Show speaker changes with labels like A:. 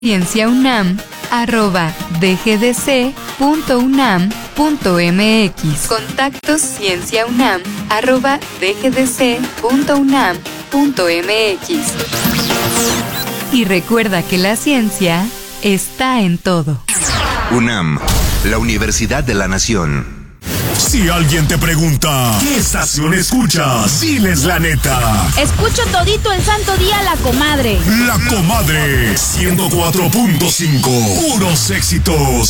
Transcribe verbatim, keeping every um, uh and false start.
A: cienciaunam arroba dgdc punto unam punto mx. Contactos cienciaunam arroba dgdc punto unam punto mx. Y recuerda que la ciencia está en todo.
B: UNAM, la Universidad de la Nación.
C: Si alguien te pregunta, ¿qué estación escuchas? Diles la neta.
D: Escucho todito el santo día La Comadre.
C: La Comadre, ciento cuatro punto cinco. Puros éxitos.